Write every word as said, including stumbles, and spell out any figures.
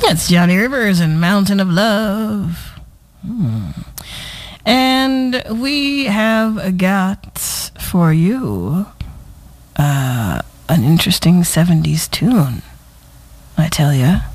It's Johnny Rivers and Mountain of Love. Hmm. And we have got for you uh, an interesting seventies tune, I tell ya.